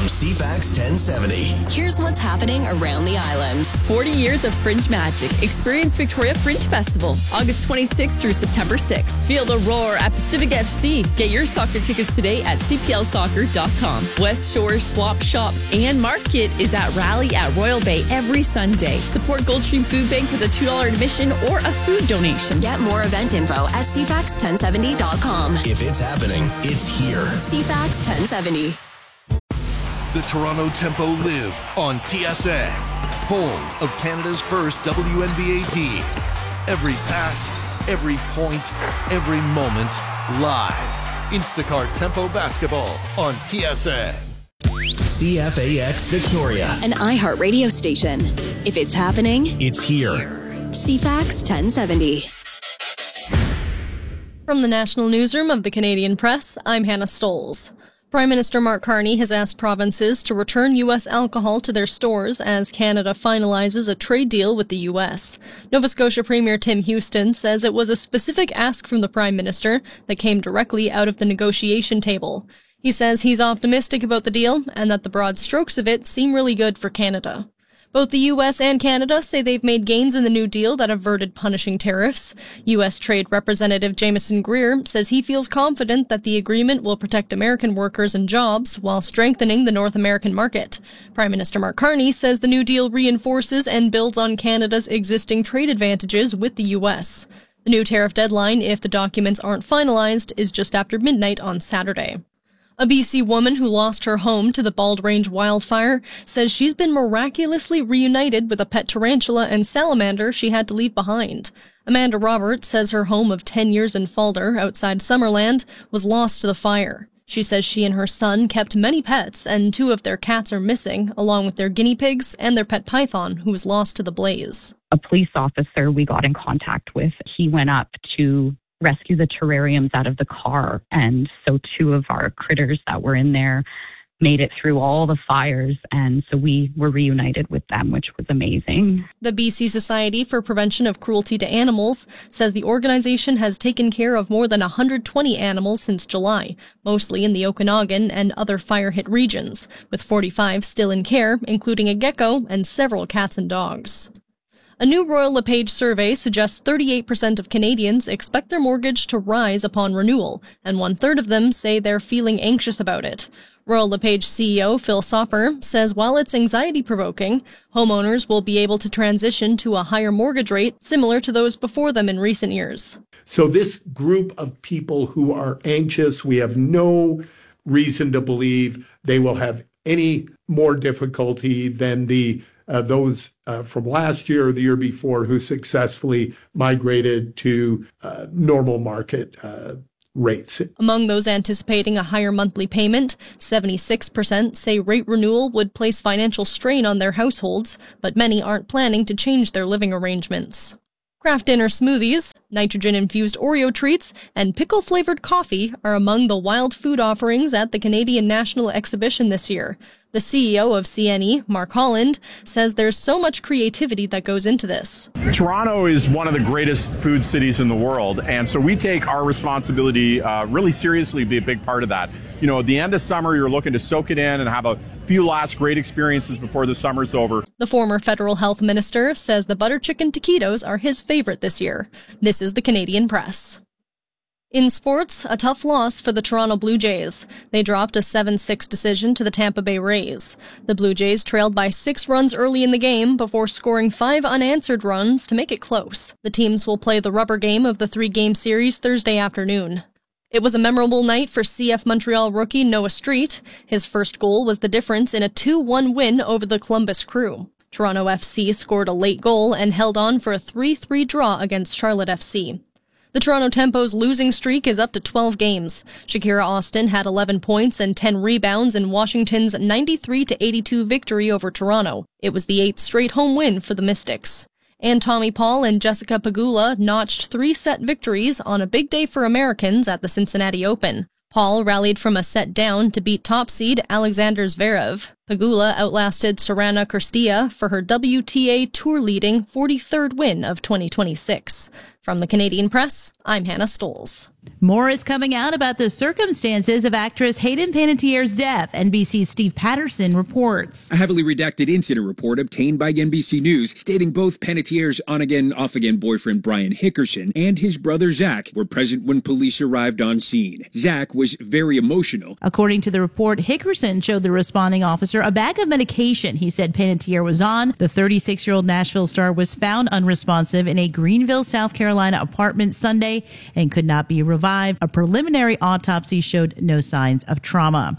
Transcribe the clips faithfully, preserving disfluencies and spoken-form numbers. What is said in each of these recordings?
from C FAX ten seventy. Here's what's happening around the island. forty years of Fringe magic. Experience Victoria Fringe Festival, August twenty-sixth through September sixth. Feel the roar at Pacific F C. Get your soccer tickets today at c p l soccer dot com. West Shore Swap Shop and Market is at Rally at Royal Bay every Sunday. Support Goldstream Food Bank with a two dollars admission or a food donation. Get more event info at c fax ten seventy dot com. If it's happening, it's here. C FAX ten seventy. The Toronto Tempo live on T S N, home of Canada's first W N B A team. Every pass, every point, every moment, live. Instacart Tempo Basketball on T S N. C F A X Victoria, An iHeart radio station. If it's happening, it's here. C FAX ten seventy. From the National Newsroom of the Canadian Press, I'm Hannah Stoles. Prime Minister Mark Carney has asked provinces to return U S alcohol to their stores as Canada finalizes a trade deal with the U S. Nova Scotia Premier Tim Houston says it was a specific ask from the Prime Minister that came directly out of the negotiation table. He says he's optimistic about the deal and that the broad strokes of it seem really good for Canada. Both the U S and Canada say they've made gains in the new deal that averted punishing tariffs. U S Trade Representative Jameson Greer says he feels confident that the agreement will protect American workers and jobs while strengthening the North American market. Prime Minister Mark Carney says the new deal reinforces and builds on Canada's existing trade advantages with the U S. The new tariff deadline, if the documents aren't finalized, is just after midnight on Saturday. A B C woman who lost her home to the Bald Range wildfire says she's been miraculously reunited with a pet tarantula and salamander she had to leave behind. Amanda Roberts says her home of ten years in Falder, outside Summerland, was lost to the fire. She says she and her son kept many pets, and two of their cats are missing, along with their guinea pigs and their pet python, who was lost to the blaze. A police officer we got in contact with, he went up to rescue the terrariums out of the car. And so two of our critters that were in there made it through all the fires. And so we were reunited with them, which was amazing. The B C Society for Prevention of Cruelty to Animals says the organization has taken care of more than one hundred twenty animals since July, mostly in the Okanagan and other fire-hit regions, with forty-five still in care, including a gecko and several cats and dogs. A new Royal LePage survey suggests thirty-eight percent of Canadians expect their mortgage to rise upon renewal, and one-third of them say they're feeling anxious about it. Royal LePage C E O Phil Soper says while it's anxiety-provoking, homeowners will be able to transition to a higher mortgage rate similar to those before them in recent years. So this group of people who are anxious, we have no reason to believe they will have any more difficulty than the Uh, those uh, from last year or the year before who successfully migrated to uh, normal market uh, rates. Among those anticipating a higher monthly payment, seventy-six percent say rate renewal would place financial strain on their households, but many aren't planning to change their living arrangements. Kraft Dinner smoothies, nitrogen-infused Oreo treats, and pickle-flavored coffee are among the wild food offerings at the Canadian National Exhibition this year. The C E O of C N E, Mark Holland, says there's so much creativity that goes into this. Toronto is one of the greatest food cities in the world, and so we take our responsibility uh, really seriously to be a big part of that. You know, at the end of summer, you're looking to soak it in and have a few last great experiences before the summer's over. The former federal health minister says the butter chicken taquitos are his favorite this year. This is the Canadian Press. In sports, a tough loss for the Toronto Blue Jays. They dropped a seven six decision to the Tampa Bay Rays. The Blue Jays trailed by six runs early in the game before scoring five unanswered runs to make it close. The teams will play the rubber game of the three-game series Thursday afternoon. It was a memorable night for C F Montreal rookie Noah Street. His first goal was the difference in a two one win over the Columbus Crew. Toronto F C scored a late goal and held on for a three three draw against Charlotte F C. The Toronto Tempo's losing streak is up to twelve games. Shakira Austin had eleven points and ten rebounds in Washington's ninety-three to eighty-two victory over Toronto. It was the eighth straight home win for the Mystics. And Tommy Paul and Jessica Pegula notched three-set victories on a big day for Americans at the Cincinnati Open. Paul rallied from a set down to beat top seed Alexander Zverev. Pegula outlasted Sorana Cîrstea for her W T A Tour-leading forty-third win of twenty twenty-six. From the Canadian Press, I'm Hannah Stoles. More is coming out about the circumstances of actress Hayden Panettiere's death. N B C's Steve Patterson reports. A heavily redacted incident report obtained by N B C News stating both Panettiere's on-again, off-again boyfriend Brian Hickerson and his brother Zach were present when police arrived on scene. Zach was very emotional. According to the report, Hickerson showed the responding officer a bag of medication he said Panettiere was on. The thirty-six-year-old Nashville star was found unresponsive in a Greenville, South Carolina apartment Sunday and could not be revived. A preliminary autopsy showed no signs of trauma.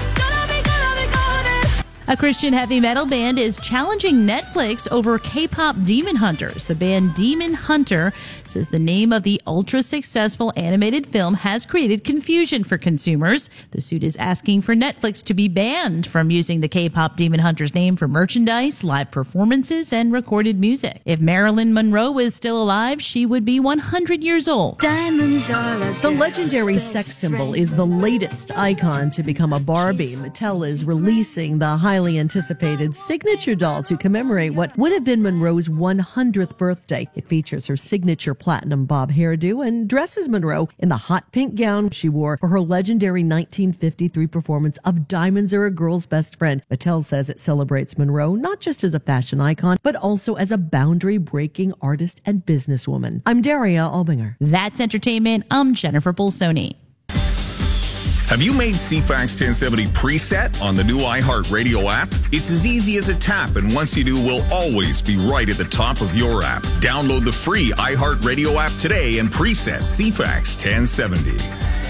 A Christian heavy metal band is challenging Netflix over K-pop Demon Hunters. The band Demon Hunter says the name of the ultra-successful animated film has created confusion for consumers. The suit is asking for Netflix to be banned from using the K-pop Demon Hunters name for merchandise, live performances, and recorded music. If Marilyn Monroe was still alive, she would be one hundred years old. Diamonds are the legendary sex symbol is the latest icon to become a Barbie. Mattel is releasing the highly anticipated signature doll to commemorate what would have been Monroe's one hundredth birthday. It features her signature platinum bob hairdo and dresses Monroe in the hot pink gown she wore for her legendary nineteen fifty-three performance of Diamonds Are a Girl's Best Friend. Mattel says it celebrates Monroe not just as a fashion icon, but also as a boundary-breaking artist and businesswoman. I'm Daria Albinger. That's entertainment. I'm Jennifer Bolsoni. Have you made C FAX ten seventy preset on the new iHeartRadio app? It's as easy as a tap, and once you do, we'll always be right at the top of your app. Download the free iHeartRadio app today and preset C FAX ten seventy.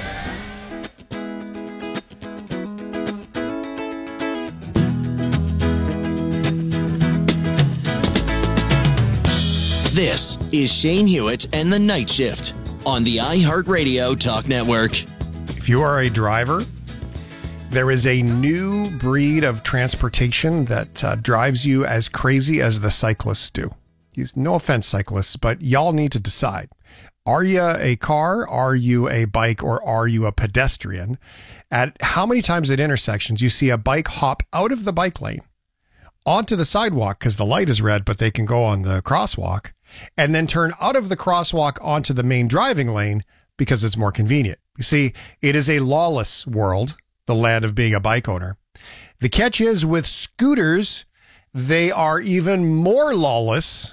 This is Shane Hewitt and the Night Shift on the iHeartRadio Talk Network. If you are a driver, there is a new breed of transportation that uh, drives you as crazy as the cyclists do. No offense, cyclists, but y'all need to decide. Are you a car? Are you a bike? Or are you a pedestrian? At how many times at intersections you see a bike hop out of the bike lane onto the sidewalk because the light is red, but they can go on the crosswalk, and then turn out of the crosswalk onto the main driving lane because it's more convenient. You see, it is a lawless world, the land of being a bike owner. The catch is with scooters, they are even more lawless,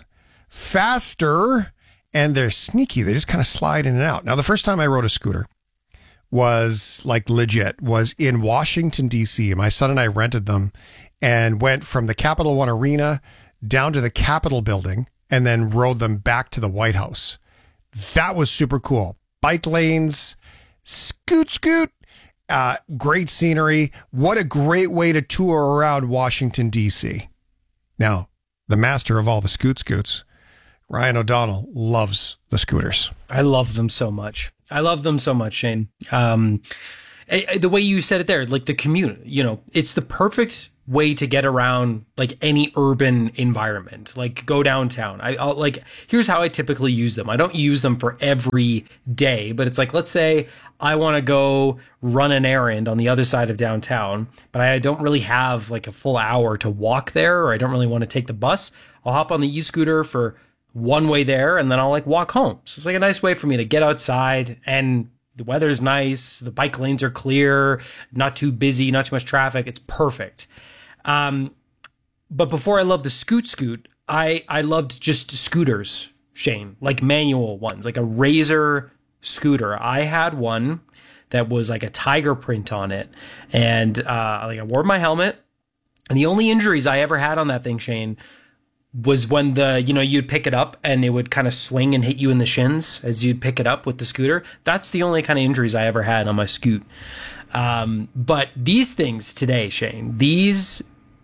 faster, and they're sneaky. They just kind of slide in and out. Now, the first time I rode a scooter was like legit, was in Washington, D C. My son and I rented them and went from the Capital One Arena down to the Capitol building and then rode them back to the White House. That was super cool. Bike lanes, scoot, scoot, uh, great scenery. What a great way to tour around Washington, D C. Now, the master of all the scoot scoots, Ryan O'Donnell, loves the scooters. I love them so much. I love them so much, Shane. Um, the way you said it there, like the commute, you know, it's the perfect way to get around like any urban environment, like go downtown. I I'll, like, here's how I typically use them. I don't use them for every day, but it's like, let's say I want to go run an errand on the other side of downtown, but I don't really have like a full hour to walk there, or I don't really want to take the bus. I'll hop on the e-scooter for one way there, and then I'll like walk home. So it's like a nice way for me to get outside, and the weather's nice. The bike lanes are clear, not too busy, not too much traffic. It's perfect. Um, but before I loved the scoot scoot, I, I loved just scooters, Shane, like manual ones, like a Razor scooter. I had one that was like a tiger print on it. And, uh, like I wore my helmet, and the only injuries I ever had on that thing, Shane, was when the, you know, you'd pick it up and it would kind of swing and hit you in the shins as you'd pick it up with the scooter. That's the only kind of injuries I ever had on my scoot. Um, but these things today, Shane, these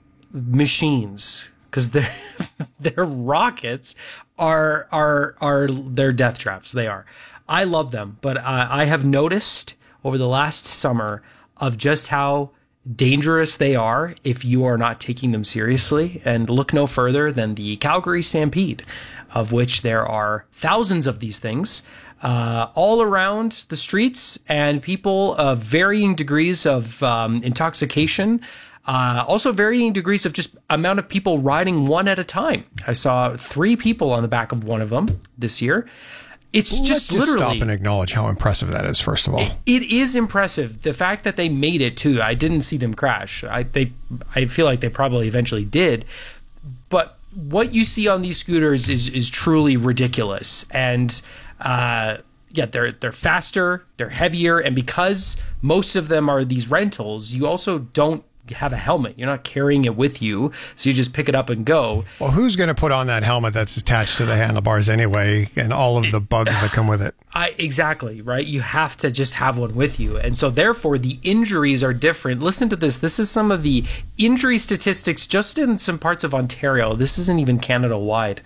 machines, because they're they're rockets, are are are they're death traps. They are. I love them, but uh, I have noticed over the last summer of just how dangerous they are if you are not taking them seriously. And look no further than the Calgary Stampede, of which there are thousands of these things uh, all around the streets, and people of varying degrees of um, intoxication. Uh, also varying degrees of just amount of people riding one at a time. I saw three people on the back of one of them this year. It's Let's just, just literally stop and acknowledge how impressive that is, first of all. It, it is impressive. The fact that they made it too. I didn't see them crash. I they I feel like they probably eventually did. But what you see on these scooters is is truly ridiculous. And uh, yeah, they're they're faster, they're heavier, and because most of them are these rentals, you also don't have a helmet. You're not carrying it with you, so you just pick it up and go. Well, who's going to put on that helmet that's attached to the handlebars anyway, and all of the bugs that come with it? I exactly, right? You have to just have one with you. And so therefore the injuries are different. Listen to this. This is some of the injury statistics just in some parts of Ontario. This isn't even Canada wide.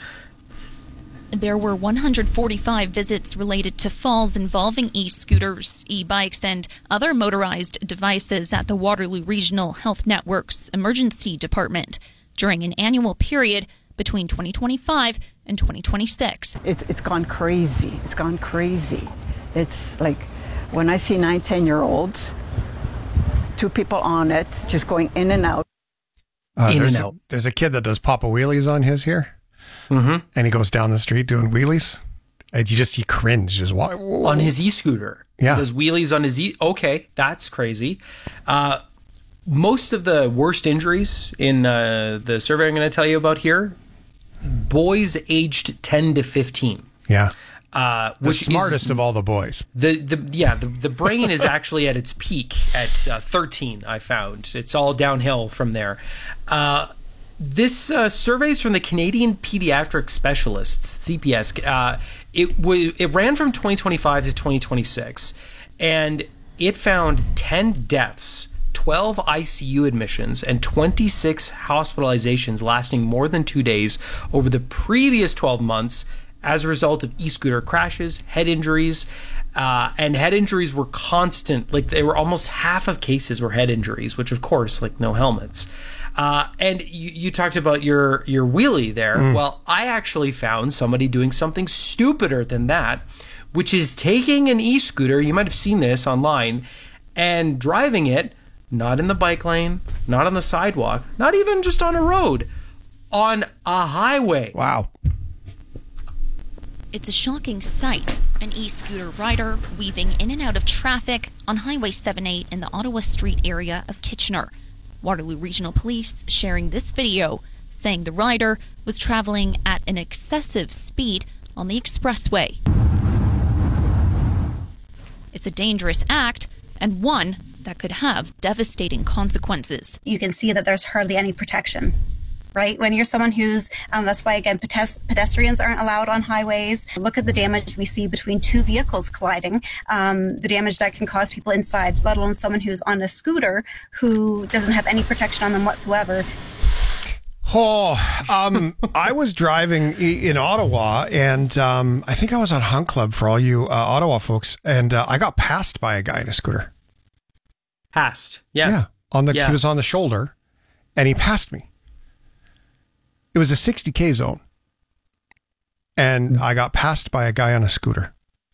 There were one hundred forty-five visits related to falls involving e-scooters, e-bikes, and other motorized devices at the Waterloo Regional Health Network's emergency department during an annual period between twenty twenty-five and twenty twenty-six. It's, it's gone crazy. It's gone crazy. It's like when I see nine, ten-year-olds, two people on it, just going in and out. Uh, in there's and a, out. There's a kid that does Papa Wheelies on his here. Mm-hmm. And he goes down the street doing wheelies, and you just, you cringe. Just walk, on his e-scooter. Yeah. He does wheelies on his e... Okay, that's crazy. Uh, most of the worst injuries in uh, the survey I'm going to tell you about here, boys aged ten to fifteen. Yeah. Uh, the which smartest is, of all the boys. The the yeah the, the brain is actually at its peak at uh, thirteen. I found it's all downhill from there. Uh, This uh, survey is from the Canadian Pediatric Specialists, C P S. Uh, it w- it ran from twenty twenty-five to twenty twenty-six, and it found ten deaths, twelve I C U admissions, and twenty-six hospitalizations lasting more than two days over the previous twelve months as a result of e-scooter crashes, head injuries, uh, and head injuries were constant. Like, they were almost half of cases were head injuries, which of course, like, no helmets. Uh, and you, you talked about your, your wheelie there. Mm. Well, I actually found somebody doing something stupider than that, which is taking an e-scooter, you might have seen this online, and driving it, not in the bike lane, not on the sidewalk, not even just on a road, on a highway. Wow. It's a shocking sight. An e-scooter rider weaving in and out of traffic on Highway seventy-eight in the Ottawa Street area of Kitchener. Waterloo Regional Police sharing this video, saying the rider was traveling at an excessive speed on the expressway. It's a dangerous act, and one that could have devastating consequences. You can see that there's hardly any protection, right? When you're someone who's, um, that's why, again, pedes- pedestrians aren't allowed on highways. Look at the damage we see between two vehicles colliding, um, the damage that can cause people inside, let alone someone who's on a scooter who doesn't have any protection on them whatsoever. Oh, um, I was driving in Ottawa, and um, I think I was on Hunt Club for all you uh, Ottawa folks, and uh, I got passed by a guy in a scooter. Passed? Yeah. Yeah. On the, yeah. He was on the shoulder, and he passed me. It was a sixty K zone, and I got passed by a guy on a scooter.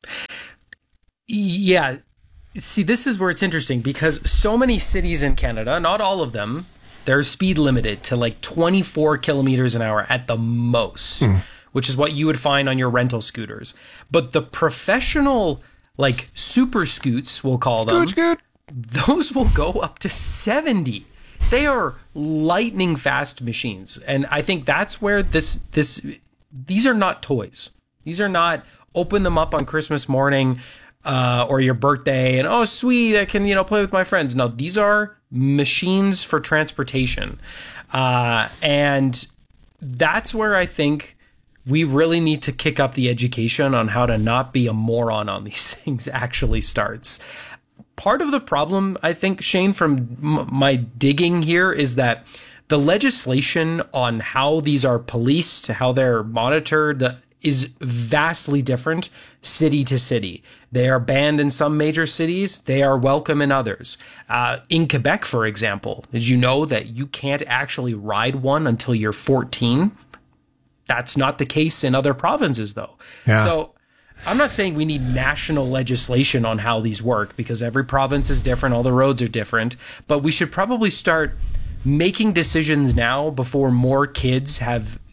Yeah. See, this is where it's interesting, because so many cities in Canada, not all of them, they're speed limited to like twenty-four kilometers an hour at the most, mm. which is what you would find on your rental scooters. But the professional, like super scoots, we'll call them, scoot, scoot. Those will go up to seventy. They are lightning fast machines. And I think that's where this, this, these are not toys. These are not open them up on Christmas morning uh, or your birthday and, oh, sweet, I can, you know, play with my friends. No, these are machines for transportation. Uh, and that's where I think we really need to kick up the education on how to not be a moron on these things actually starts. Part of the problem, I think, Shane, from m- my digging here is that the legislation on how these are policed, how they're monitored, is vastly different city to city. They are banned in some major cities. They are welcome in others. Uh, in Quebec, for example, did you know that you can't actually ride one until you're fourteen? That's not the case in other provinces, though. Yeah. So I'm not saying we need national legislation on how these work, because every province is different, all the roads are different, but we should probably start making decisions now before more kids have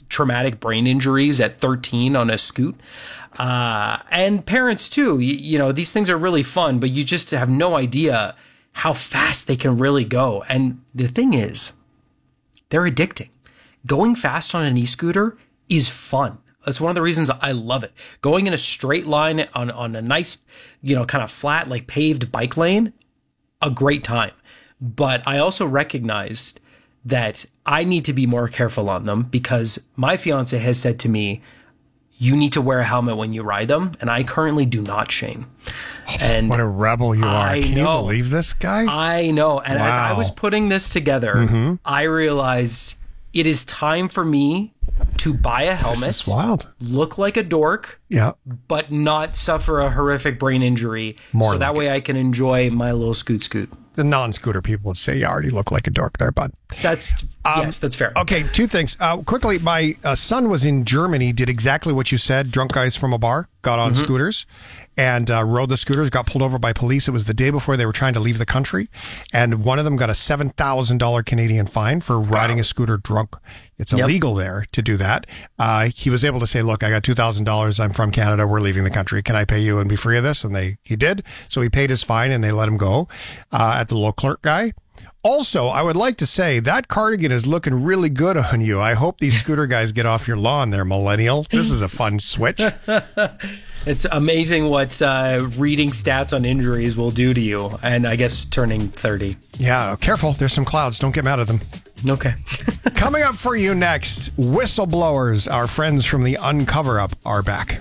traumatic brain injuries at thirteen on a scoot. Uh, and parents too, you, you know, these things are really fun, but you just have no idea how fast they can really go. And the thing is, they're addicting. Going fast on an e-scooter is fun. That's one of the reasons I love it. Going in a straight line on, on a nice, you know, kind of flat, like paved bike lane, a great time. But I also recognized that I need to be more careful on them because my fiance has said to me, you need to wear a helmet when you ride them. And I currently do not, Shane. And what a rebel you are. I Can know, you believe this guy? I know. And wow. as I was putting this together, mm-hmm. I realized it is time for me to buy a helmet. This is wild. Look like a dork. Yeah. But not suffer a horrific brain injury. More so that like way it. I can enjoy my little scoot scoot. The non-scooter people would say you already look like a dork there, bud. That's, um, yes, that's fair. Okay, two things. Uh, quickly, my uh, son was in Germany, did exactly what you said. Drunk guys from a bar got on mm-hmm. scooters and uh, rode the scooters, got pulled over by police. It was the day before they were trying to leave the country. And one of them got a seven thousand dollars Canadian fine for riding wow. a scooter drunk. It's illegal yep. there to do that. Uh, he was able to say, look, I got two thousand dollars. I'm from Canada. We're leaving the country. Can I pay you and be free of this? And they he did. So he paid his fine and they let him go uh, at the local clerk guy. Also, I would like to say that cardigan is looking really good on you. I hope these scooter guys get off your lawn there, millennial. This is a fun switch. It's amazing what uh, reading stats on injuries will do to you. And I guess turning thirty. Yeah, careful. There's some clouds. Don't get mad at them. Okay. Coming up for you next, whistleblowers. Our friends from the Uncover Up are back.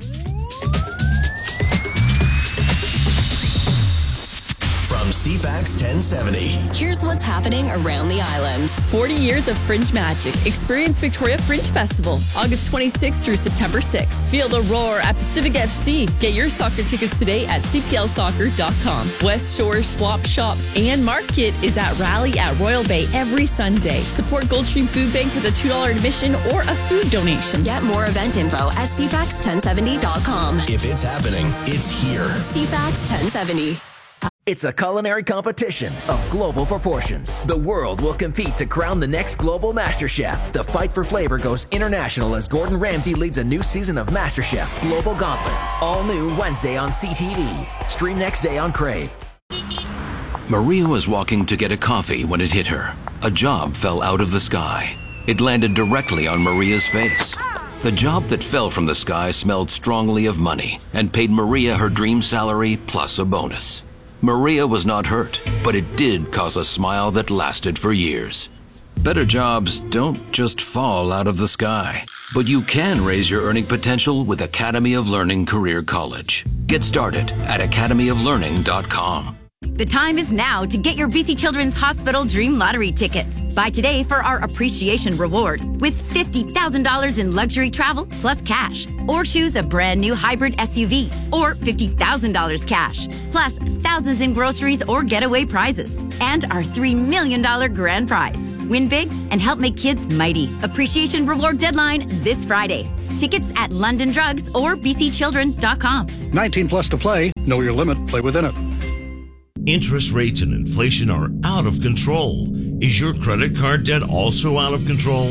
From C FAX ten seventy. Here's what's happening around the island. forty years of Fringe Magic. Experience Victoria Fringe Festival, August twenty-sixth through September sixth. Feel the roar at Pacific F C. Get your soccer tickets today at C P L soccer dot com. West Shore Swap Shop and Market is at Rally at Royal Bay every Sunday. Support Goldstream Food Bank with a two dollars admission or a food donation. Get more event info at C FAX ten seventy dot com. If it's happening, it's here. C FAX ten seventy. It's a culinary competition of global proportions. The world will compete to crown the next global MasterChef. The fight for flavor goes international as Gordon Ramsay leads a new season of MasterChef Global Gauntlet. All new Wednesday on C T V. Stream next day on Crave. Maria was walking to get a coffee when it hit her. A job fell out of the sky. It landed directly on Maria's face. The job that fell from the sky smelled strongly of money and paid Maria her dream salary plus a bonus. Maria was not hurt, but it did cause a smile that lasted for years. Better jobs don't just fall out of the sky, but you can raise your earning potential with Academy of Learning Career College. Get started at academy of learning dot com. The time is now to get your B C Children's Hospital Dream Lottery tickets. Buy today for our appreciation reward with fifty thousand dollars in luxury travel plus cash. Or choose a brand new hybrid S U V or fifty thousand dollars cash. Plus thousands in groceries or getaway prizes. And our three million dollars grand prize. Win big and help make kids mighty. Appreciation reward deadline this Friday. Tickets at London Drugs or b c children dot com. nineteen plus to play. Know your limit. Play within it. Interest rates and inflation are out of control. Is your credit card debt also out of control?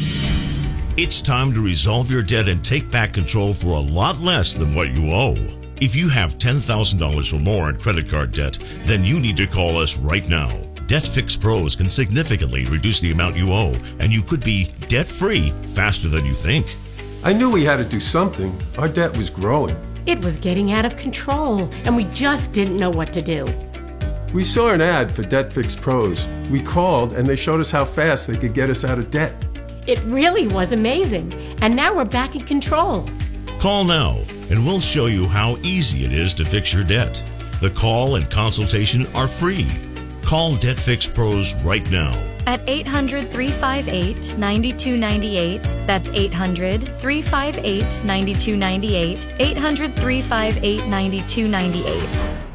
It's time to resolve your debt and take back control for a lot less than what you owe. If you have ten thousand dollars or more in credit card debt, then you need to call us right now. Debt Fix Pros can significantly reduce the amount you owe, and you could be debt-free faster than you think. I knew we had to do something. Our debt was growing. It was getting out of control, and we just didn't know what to do. We saw an ad for Debt Fix Pros. We called, and they showed us how fast they could get us out of debt. It really was amazing, and now we're back in control. Call now, and we'll show you how easy it is to fix your debt. The call and consultation are free. Call Debt Fix Pros right now. At eight hundred, three five eight, nine two nine eight. That's eight hundred, three five eight, nine two nine eight. eight hundred, three five eight, nine two nine eight.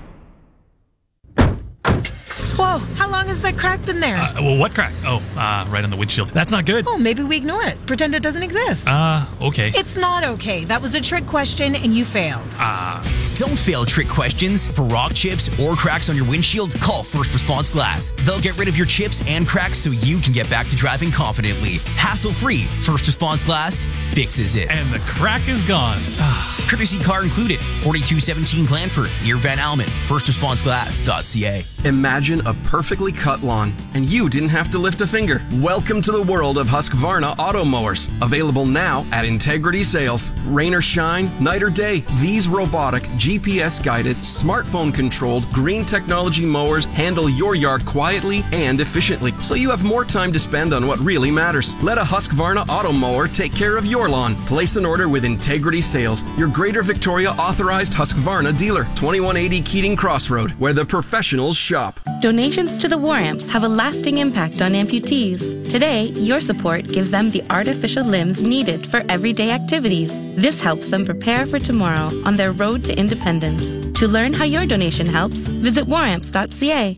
Whoa, how long has that crack been there? Uh, well, what crack? Oh, uh, right on the windshield. That's not good. Oh, maybe we ignore it. Pretend it doesn't exist. Uh, okay. It's not okay. That was a trick question and you failed. Ah. Uh. Don't fail trick questions. For rock chips or cracks on your windshield, call First Response Glass. They'll get rid of your chips and cracks so you can get back to driving confidently. Hassle-free. First Response Glass fixes it. And the crack is gone. Courtesy car included. forty-two seventeen Glanford, near Van Almen. first response glass dot c a. Imagine a perfectly cut lawn, and you didn't have to lift a finger. Welcome to the world of Husqvarna auto mowers. Available now at Integrity Sales. Rain or shine, night or day, these robotic, G P S-guided, smartphone-controlled, green technology mowers handle your yard quietly and efficiently, so you have more time to spend on what really matters. Let a Husqvarna auto mower take care of your lawn. Place an order with Integrity Sales, your Greater Victoria authorized Husqvarna dealer. twenty-one eighty Keating Crossroad, where the professionals shop. Donations to the War Amps have a lasting impact on amputees. Today, your support gives them the artificial limbs needed for everyday activities. This helps them prepare for tomorrow on their road to independence. To learn how your donation helps, visit war amps dot c a.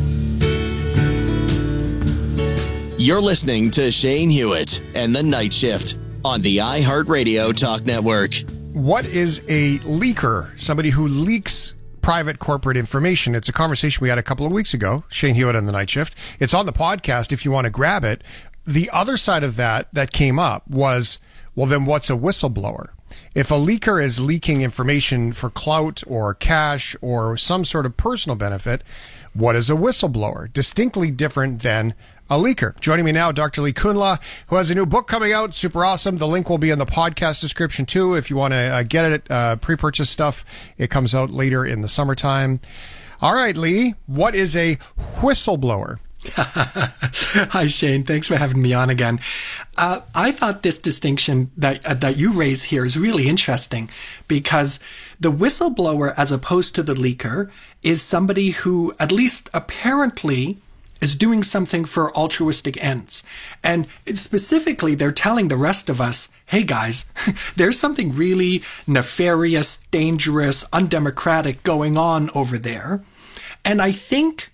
You're listening to Shane Hewitt and the Night Shift on the iHeartRadio Talk Network. What is a leaker? Somebody who leaks private corporate information. It's a conversation we had a couple of weeks ago, Shane Hewitt and the Night Shift. It's on the podcast if you want to grab it. The other side of that that came up was, well, then what's a whistleblower? If a leaker is leaking information for clout or cash or some sort of personal benefit, what is a whistleblower? Distinctly different than a leaker. Joining me now, Doctor Lee Kunla, who has a new book coming out. Super awesome. The link will be in the podcast description too. If you want to uh, get it, uh, pre-purchase stuff, it comes out later in the summertime. All right, Lee, what is a whistleblower? Hi, Shane. Thanks for having me on again. Uh, I thought this distinction that uh, that you raise here is really interesting because the whistleblower, as opposed to the leaker, is somebody who, at least apparently, is doing something for altruistic ends. And specifically, they're telling the rest of us, hey guys, there's something really nefarious, dangerous, undemocratic going on over there. And I think,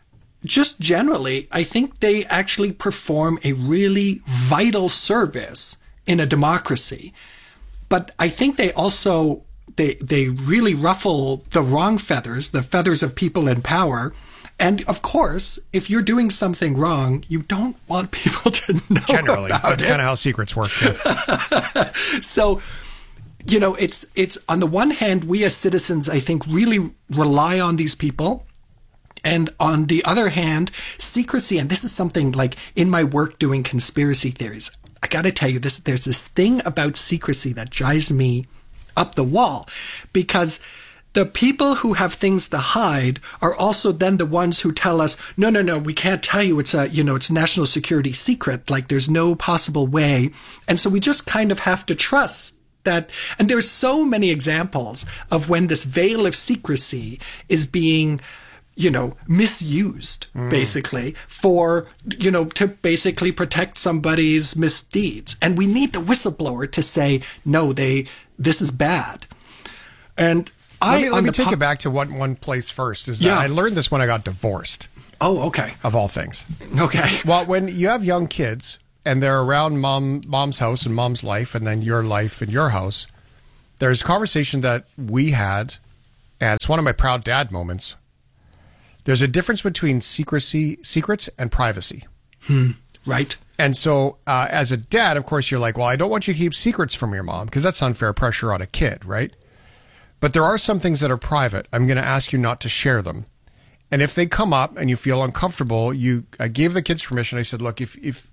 just generally, I think they actually perform a really vital service in a democracy. But I think they also, they, they really ruffle the wrong feathers, the feathers of people in power. And of course, if you're doing something wrong, you don't want people to know Generally, about that's it. kind of how secrets work. Yeah. So, you know, it's it's on the one hand, we as citizens, I think, really rely on these people. And on the other hand, secrecy, and this is something like in my work doing conspiracy theories, I got to tell you, this there's this thing about secrecy that drives me up the wall, because the people who have things to hide are also then the ones who tell us, no, no, no, we can't tell you. It's a, you know, it's national security secret. Like there's no possible way. And so we just kind of have to trust that. And there's so many examples of when this veil of secrecy is being, you know, misused mm. basically for, you know, to basically protect somebody's misdeeds. And we need the whistleblower to say, no, they, this is bad. And Let me, I, let me take po- it back to one, one place first. Is that Yeah. I learned this when I got divorced. Oh, okay. Of all things. Okay. Well, when you have young kids and they're around mom, mom's house and mom's life and then your life and your house, there's a conversation that we had, and it's one of my proud dad moments. There's a difference between secrecy, secrets and privacy. Hmm. Right. And so uh, as a dad, of course, you're like, well, I don't want you to keep secrets from your mom because that's unfair pressure on a kid, right? But there are some things that are private. I'm going to ask you not to share them. And if they come up and you feel uncomfortable, you I gave the kids permission. I said, look, if if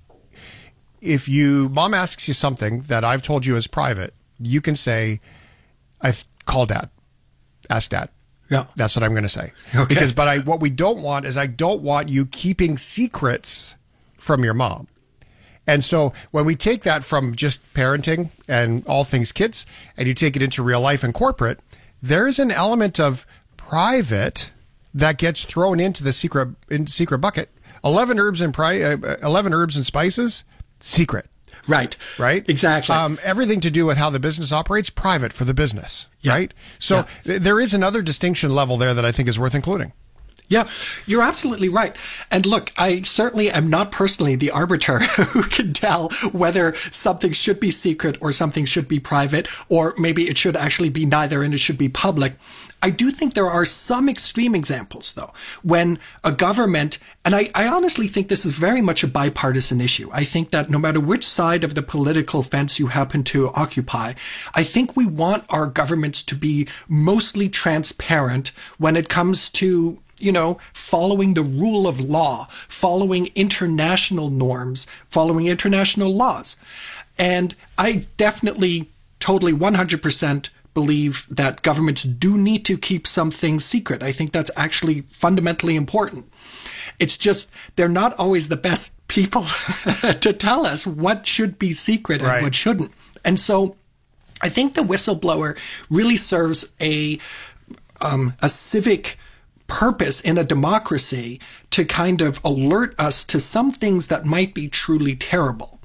if you mom asks you something that I've told you is private, you can say, I th- call dad, ask dad. Yeah, that's what I'm going to say. Okay. Because, but I what we don't want is I don't want you keeping secrets from your mom. And so when we take that from just parenting and all things kids, and you take it into real life and corporate, there's an element of private that gets thrown into the secret in secret bucket. Eleven herbs and pri- uh, eleven herbs and spices, secret. Right. Right. Exactly. Um, everything to do with how the business operates, private for the business. Yeah. Right. So Yeah. th- there is another distinction level there that I think is worth including. Yeah, you're absolutely right. And look, I certainly am not personally the arbiter who can tell whether something should be secret or something should be private, or maybe it should actually be neither and it should be public. I do think there are some extreme examples, though, when a government, and I, I honestly think this is very much a bipartisan issue. I think that no matter which side of the political fence you happen to occupy, I think we want our governments to be mostly transparent when it comes to, you know, following the rule of law, following international norms, following international laws. And I definitely, totally, one hundred percent believe that governments do need to keep some things secret. I think that's actually fundamentally important. It's just they're not always the best people to tell us what should be secret and right. what shouldn't. And so I think the whistleblower really serves a um, a civic purpose in a democracy to kind of alert us to some things that might be truly terrible.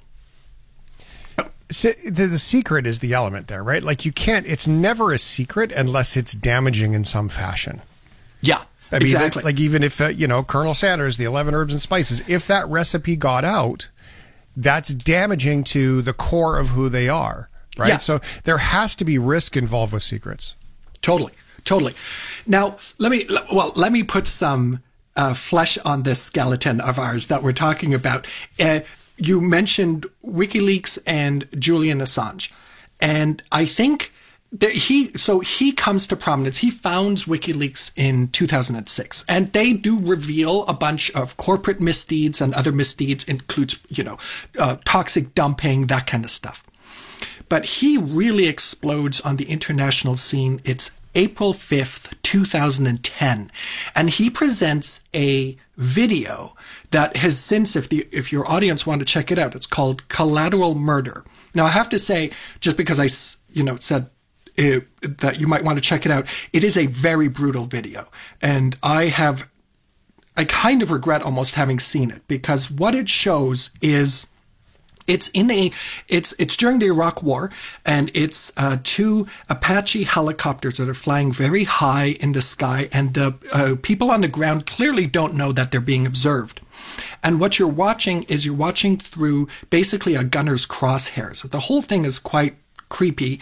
So the, the secret is the element there, right? Like you can't, it's never a secret unless it's damaging in some fashion. Yeah, I mean, exactly. Like even if, uh, you know, Colonel Sanders, the eleven herbs and spices, if that recipe got out, that's damaging to the core of who they are, right? Yeah. So there has to be risk involved with secrets. Totally. Totally. Now, let me, well, let me put some uh, flesh on this skeleton of ours that we're talking about. Uh, you mentioned WikiLeaks and Julian Assange. And I think that he, so he comes to prominence. He founds WikiLeaks in two thousand six. And they do reveal a bunch of corporate misdeeds and other misdeeds, includes, you know, uh, toxic dumping, that kind of stuff. But he really explodes on the international scene. It's April fifth, two thousand ten. And he presents a video that has since, if the if your audience want to check it out, it's called Collateral Murder. Now, I have to say, just because I, you know, said uh, that you might want to check it out, it is a very brutal video. And I have, I kind of regret almost having seen it, because what it shows is It's in a, it's, it's during the Iraq War, and it's, uh, two Apache helicopters that are flying very high in the sky, and, uh, uh, people on the ground clearly don't know that they're being observed. And what you're watching is you're watching through basically a gunner's crosshairs. The whole thing is quite creepy.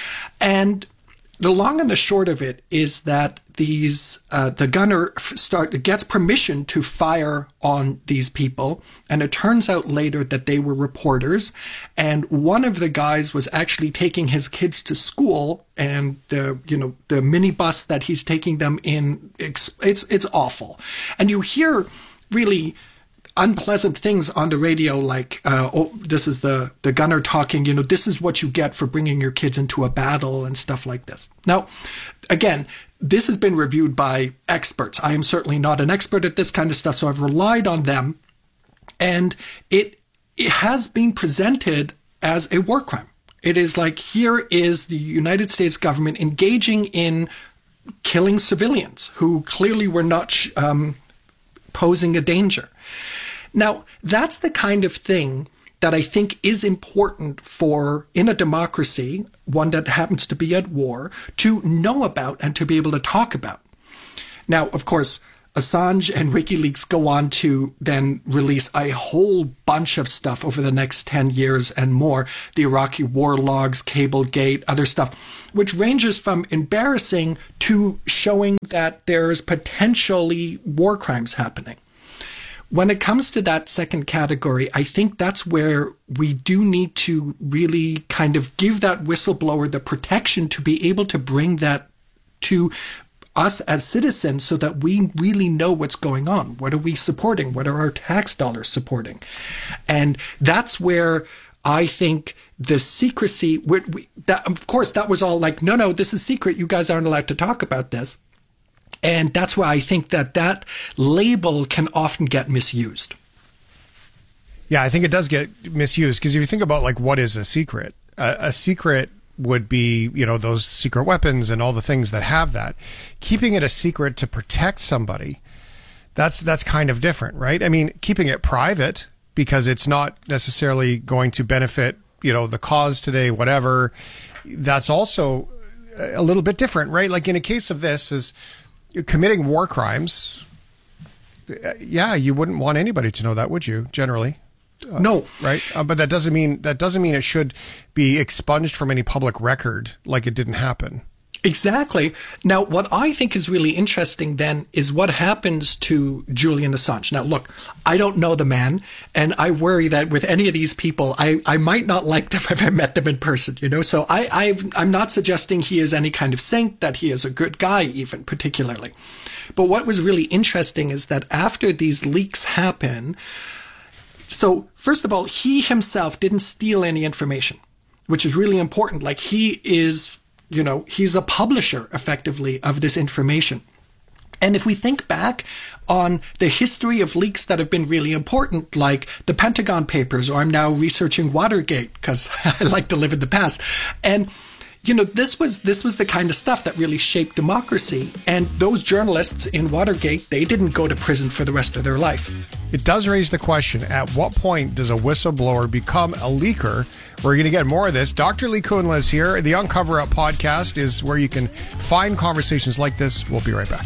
And the long and the short of it is that these uh, the gunner start gets permission to fire on these people, and it turns out later that they were reporters, and one of the guys was actually taking his kids to school, and the you know the minibus that he's taking them in, it's it's awful, and you hear really unpleasant things on the radio, like, uh, oh, this is the, the gunner talking, you know, this is what you get for bringing your kids into a battle and stuff like this. Now, again, this has been reviewed by experts. I am certainly not an expert at this kind of stuff, so I've relied on them. And it, it has been presented as a war crime. It is like, here is the United States government engaging in killing civilians who clearly were not um, posing a danger. Now, that's the kind of thing that I think is important for, in a democracy, one that happens to be at war, to know about and to be able to talk about. Now, of course, Assange and WikiLeaks go on to then release a whole bunch of stuff over the next ten years and more. The Iraqi war logs, Cablegate, other stuff, which ranges from embarrassing to showing that there's potentially war crimes happening. When it comes to that second category, I think that's where we do need to really kind of give that whistleblower the protection to be able to bring that to us as citizens so that we really know what's going on. What are we supporting? What are our tax dollars supporting? And that's where I think the secrecy, we, we, that, of course, that was all like, no, no, this is secret. You guys aren't allowed to talk about this. And that's why I think that that label can often get misused. Yeah, I think it does get misused, because if you think about, like, what is a secret? Uh, a secret would be, you know, those secret weapons and all the things that have that. Keeping it a secret to protect somebody, that's that's kind of different, right? I mean, keeping it private because it's not necessarily going to benefit, you know, the cause today, whatever, that's also a little bit different, right? Like in a case of this is committing war crimes, yeah, you wouldn't want anybody to know that, would you? Generally, uh, no, right? Uh, but that doesn't mean that doesn't mean it should be expunged from any public record, like it didn't happen. Exactly. Now, what I think is really interesting then is what happens to Julian Assange. Now, look, I don't know the man, and I worry that with any of these people, I, I might not like them if I met them in person, you know? So I, I've, I'm not suggesting he is any kind of saint, that he is a good guy even, particularly. But what was really interesting is that after these leaks happen, so first of all, he himself didn't steal any information, which is really important. Like, he is... You know, he's a publisher, effectively, of this information. And if we think back on the history of leaks that have been really important, like the Pentagon Papers, or I'm now researching Watergate, because I like to live in the past. And, you know, this was this was the kind of stuff that really shaped democracy. And those journalists in Watergate, they didn't go to prison for the rest of their life. It does raise the question, at what point does a whistleblower become a leaker? We're going to get more of this. Doctor Lee Kunla is here. The Uncover Up podcast is where you can find conversations like this. We'll be right back.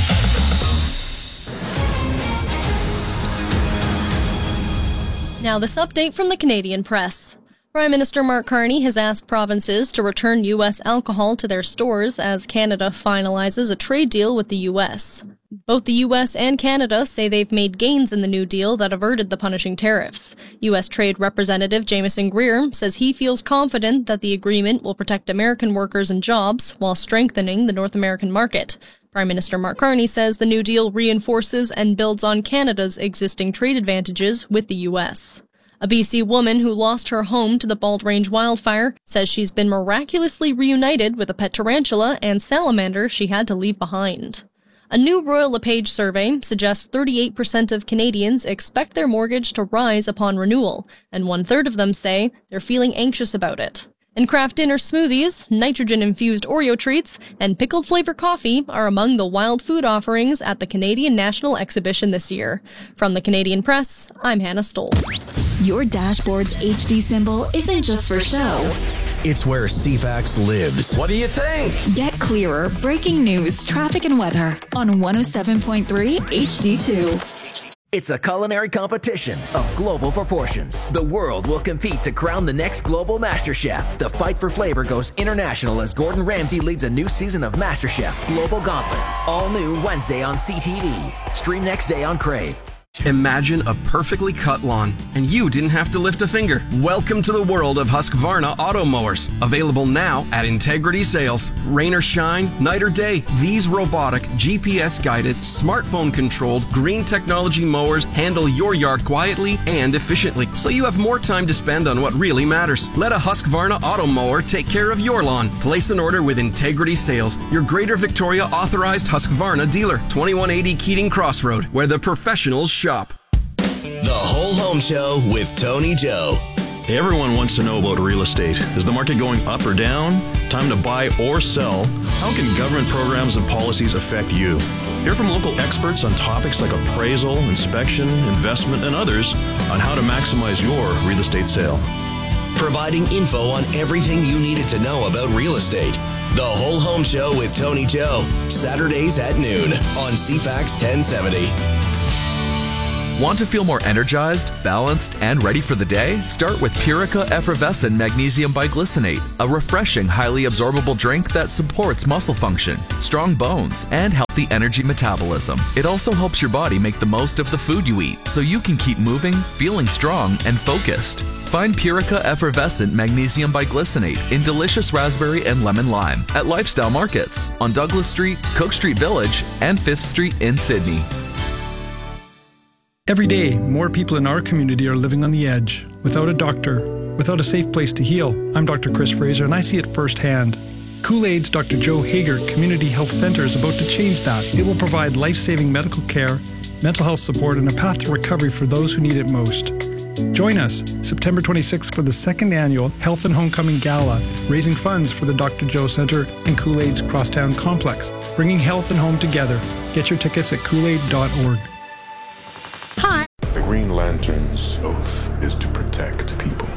Now, this update from the Canadian press. Prime Minister Mark Carney has asked provinces to return U S alcohol to their stores as Canada finalizes a trade deal with the U S. Both the U S and Canada say they've made gains in the new deal that averted the punishing tariffs. U S Trade Representative Jameson Greer says he feels confident that the agreement will protect American workers and jobs while strengthening the North American market. Prime Minister Mark Carney says the new deal reinforces and builds on Canada's existing trade advantages with the U S. A B C woman who lost her home to the Bald Range wildfire says she's been miraculously reunited with a pet tarantula and salamander she had to leave behind. A new Royal LePage survey suggests thirty-eight percent of Canadians expect their mortgage to rise upon renewal, and one-third of them say they're feeling anxious about it. And craft dinner smoothies, nitrogen-infused Oreo treats, and pickled flavor coffee are among the wild food offerings at the Canadian National Exhibition this year. From the Canadian Press, I'm Hannah Stoltz. Your dashboard's H D symbol isn't just for show. It's where C FAX lives. What do you think? Get clearer breaking news, traffic, and weather on one oh seven point three H D two. It's a culinary competition of global proportions. The world will compete to crown the next global master chef. The fight for flavor goes international as Gordon Ramsay leads a new season of MasterChef Global Gauntlet. All new Wednesday on C T V. Stream next day on Crave. Imagine a perfectly cut lawn, and you didn't have to lift a finger. Welcome to the world of Husqvarna auto mowers. Available now at Integrity Sales. Rain or shine, night or day, these robotic, G P S-guided, smartphone-controlled, green technology mowers handle your yard quietly and efficiently, so you have more time to spend on what really matters. Let a Husqvarna auto mower take care of your lawn. Place an order with Integrity Sales, your Greater Victoria authorized Husqvarna dealer. twenty-one eighty Keating Crossroad, where the professionals shop. The Whole Home Show with Tony Joe. Everyone wants to know about real estate. Is the market going up or down? Time to buy or sell? How can government programs and policies affect you? Hear from local experts on topics like appraisal, inspection, investment, and others on how to maximize your real estate sale. Providing info on everything you needed to know about real estate. The Whole Home Show with Tony Joe. Saturdays at noon on C FAX ten seventy. Want to feel more energized, balanced, and ready for the day? Start with Purica Effervescent Magnesium Biglycinate, a refreshing, highly absorbable drink that supports muscle function, strong bones, and healthy energy metabolism. It also helps your body make the most of the food you eat, so you can keep moving, feeling strong, and focused. Find Purica Effervescent Magnesium Biglycinate in delicious raspberry and lemon lime at Lifestyle Markets on Douglas Street, Cook Street Village, and fifth Street in Sydney. Every day, more people in our community are living on the edge, without a doctor, without a safe place to heal. I'm Doctor Chris Fraser, and I see it firsthand. Kool-Aid's Doctor Joe Hager Community Health Center is about to change that. It will provide life-saving medical care, mental health support, and a path to recovery for those who need it most. Join us September twenty-sixth for the second annual Health and Homecoming Gala, raising funds for the Doctor Joe Center and Kool-Aid's Crosstown Complex, bringing health and home together. Get your tickets at kool aid dot org. Hi. The Green Lantern's oath is to protect people.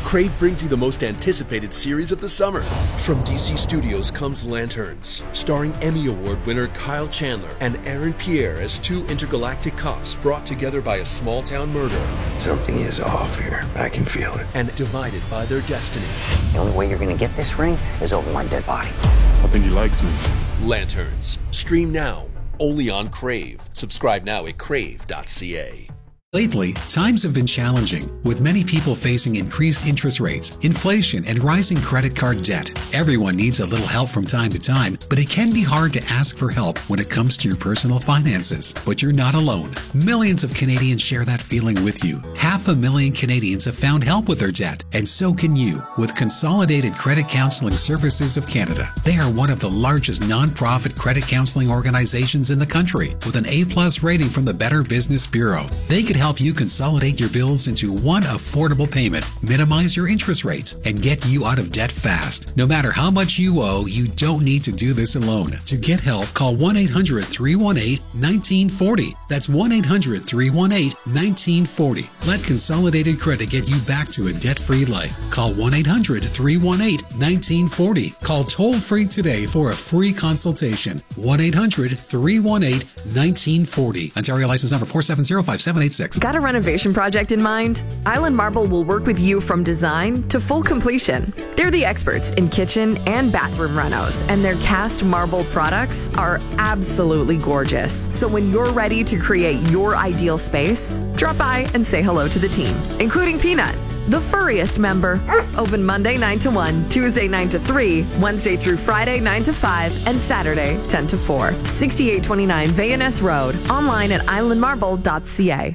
Crave brings you the most anticipated series of the summer. From D C Studios comes Lanterns, starring Emmy Award winner Kyle Chandler and Aaron Pierre as two intergalactic cops brought together by a small-town murder. Something is off here. I can feel it. And divided by their destiny. The only way you're going to get this ring is over my dead body. I think he likes me. Lanterns. Stream now, only on Crave. Subscribe now at crave dot c a. Lately, times have been challenging, with many people facing increased interest rates, inflation, and rising credit card debt. Everyone needs a little help from time to time, but it can be hard to ask for help when it comes to your personal finances. But you're not alone. Millions of Canadians share that feeling with you. Half a million Canadians have found help with their debt, and so can you with Consolidated Credit Counseling Services of Canada. They are one of the largest non-profit credit counseling organizations in the country, with an A-plus rating from the Better Business Bureau. They could help you consolidate your bills into one affordable payment, minimize your interest rates, and get you out of debt fast. No matter how much you owe, you don't need to do this alone. To get help, call one eight hundred, three one eight, one nine four zero. That's one eight hundred, three one eight, one nine four zero. Let Consolidated Credit get you back to a debt-free life. Call one eight hundred, three one eight, one nine four zero. Call toll-free today for a free consultation. one eight hundred, three one eight, one nine four zero. Ontario license number four seven zero, five seven eight six. Got a renovation project in mind? Island Marble will work with you from design to full completion. They're the experts in kitchen and bathroom renos, and their cast marble products are absolutely gorgeous. So when you're ready to create your ideal space, drop by and say hello to the team, including Peanut, the furriest member. Open Monday nine to one, Tuesday nine to three, Wednesday through Friday nine to five, and Saturday ten to four. sixty-eight twenty-nine Van Ness Road. Online at island marble dot c a.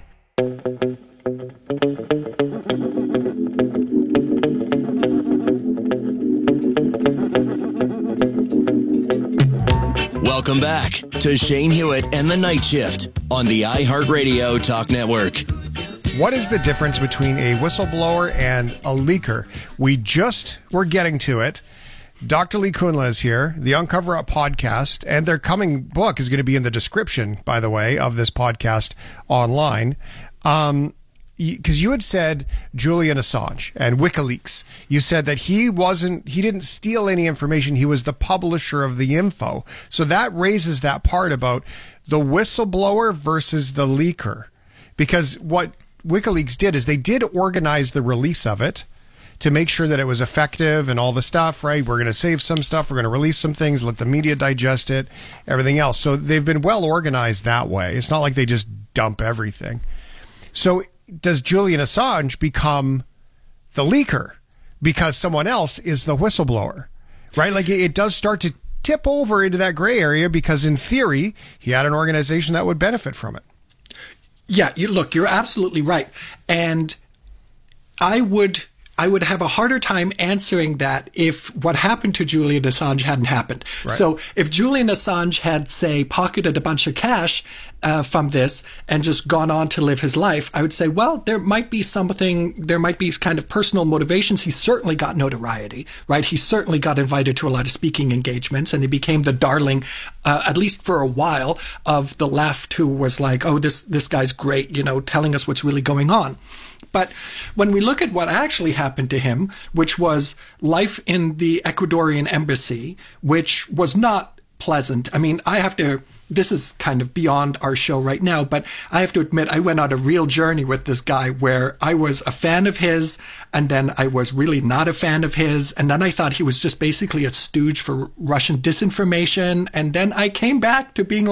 Welcome back to Shane Hewitt and the Night Shift on the iHeartRadio Talk Network. What is the difference between a whistleblower and a leaker? We just were getting to it. Doctor Lee Kunla is here, the Uncover Up podcast, and their coming book is going to be in the description, by the way, of this podcast online. Um, because you had said Julian Assange and WikiLeaks. You said that he wasn't, he didn't steal any information. He was the publisher of the info. So that raises that part about the whistleblower versus the leaker. Because what WikiLeaks did is they did organize the release of it to make sure that it was effective and all the stuff, right? We're going to save some stuff. We're going to release some things, let the media digest it, everything else. So they've been well organized that way. It's not like they just dump everything. So does Julian Assange become the leaker because someone else is the whistleblower, right? Like it does start to tip over into that gray area because in theory, he had an organization that would benefit from it. Yeah, you, look, you're absolutely right. And I would... I would have a harder time answering that if what happened to Julian Assange hadn't happened. Right. So if Julian Assange had, say, pocketed a bunch of cash uh, from this and just gone on to live his life, I would say, well, there might be something, there might be kind of personal motivations. He certainly got notoriety, right? He certainly got invited to a lot of speaking engagements, and he became the darling, uh, at least for a while, of the left, who was like, oh, this, this guy's great, you know, telling us what's really going on. But when we look at what actually happened to him, which was life in the Ecuadorian embassy, which was not pleasant. I mean, I have to, this is kind of beyond our show right now, but I have to admit, I went on a real journey with this guy where I was a fan of his, and then I was really not a fan of his, and then I thought he was just basically a stooge for Russian disinformation, and then I came back to being like,